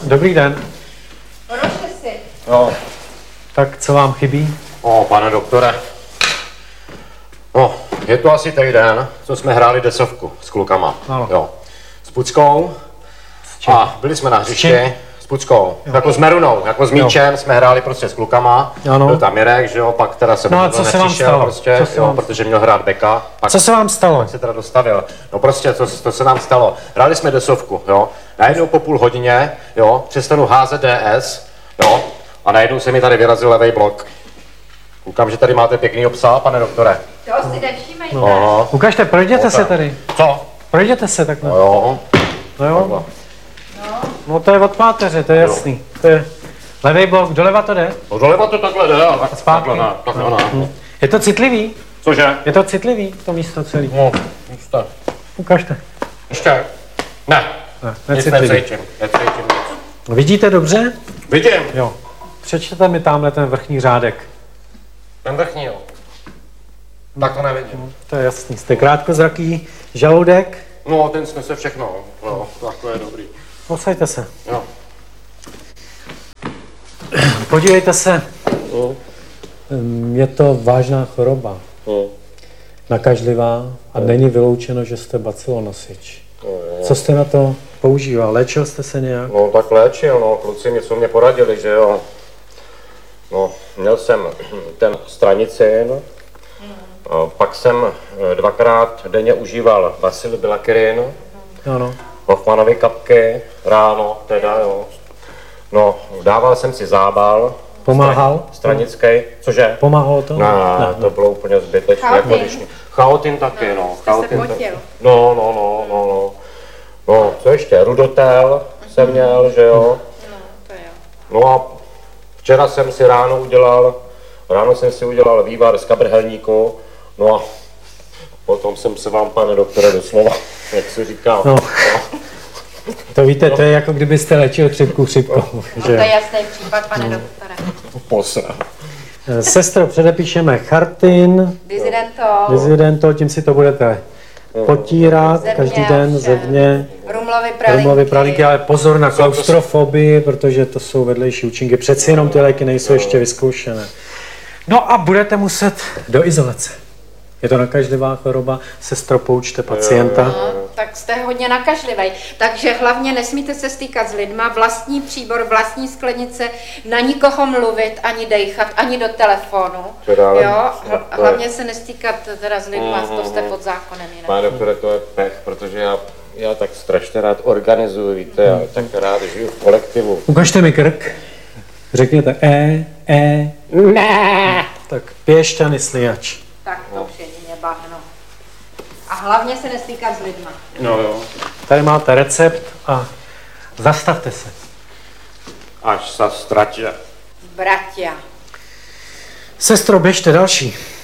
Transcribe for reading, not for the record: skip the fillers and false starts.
Dobrý den. Porožte si. Jo. Tak co vám chybí? Pane doktore. Je to asi týden, co jsme hráli desovku s klukama. Ano. Jo. S Puckou. A byli jsme na hřišti. S Puckou. Jo. Jako s Merunou, jako s Míčem jsme hráli prostě s klukama. Ano. Byl tam Mirek, že jo, pak teda se No a co se vám stalo? prostě, jo, protože měl hrát beka. Pak Co se vám stalo? se teda dostavil. No prostě, to se nám stalo. Hráli jsme desovku, jo. Najednou po půl hodině, jo, přestanu házet DS, jo, a najednou se mi tady vyrazil levej blok. Koukám, že tady máte pěkný obsah, pane doktore. To si nevšímejte. No. Ukažte, projděte se tady. Co? Projděte se takhle. No jo. No jo. No to je od páteře, to je jasný. To je levej blok, doleva to jde. No doleva to takhle jde, ale Zpátky. takhle ne. Je to citlivý? Cože? Je to citlivý, to místo celý. No, ještě. Ukažte. Ještě. Ne. Nic Necitlivý. necítím. Necítím nic. Vidíte dobře? Vidím. Jo. Přečtěte mi tamhle ten vrchní řádek. Ten vrchní, jo. Tak to nevidím. To je jasný. Jste krátkozraký žaludek. No, ten snese všechno. No, tak to je dobrý. Posaďte se. Jo. Podívejte se. Je to vážná choroba. Nakažlivá a není vyloučeno, že jste bacilonosič. Co jste na to používal? Léčil jste se nějak? No tak léčil, no, kluci něco mě poradili, že jo. No, měl jsem ten stranicin, pak jsem dvakrát denně užíval Bacillobacillin, Ano. Hoffmanovy kapky, ráno teda, jo. No, dával jsem si zábal. Pomáhal? Stranický, cože? Pomáhalo to? Ne, to bylo úplně zbytečné. Chaotin. Chaotin taky, no. Jste se Chaotin potil. No. No, co ještě? Rudotel jsem měl, že jo? No, to jo. No a včera jsem si ráno jsem si udělal vývar z kabrhelníku, no a potom jsem se vám, pane doktore, doslova, jak se říká. No. To víte, to je jako kdybyste léčil chřipku chřipkou. No, to je jasný případ, pane doktore. Posra. Sestro, předepíšeme chartin, dizidentol, tím si to budete potírat Zevně každý den vše. zevně. Rumlovy pralinky, ale pozor na klaustrofobii, protože to jsou vedlejší účinky. Přeci jenom ty léky nejsou ještě vyzkoušené. No a budete muset do izolace. Je to nakažlivá choroba, sestro, poučte pacienta. No, tak jste hodně nakažlivý. Takže hlavně nesmíte se stýkat s lidma, vlastní příbor, vlastní sklenice, na nikoho mluvit, ani dejchat, ani do telefonu. Jo, hlavně se nestýkat teda s lidma, to jste pod zákonem jinak. Pane doktore, to je pech, protože já tak strašně rád organizuju, víte, já tak rád žiju v kolektivu. Ukažte mi krk. Řekněte ne. Tak pěšťany slijač. Tak to už jedině bahno. A hlavně se nestýkat s lidma. No jo. Tady máte recept a zastavte se. Až sa ztratě. Bratia. Sestro, běžte další.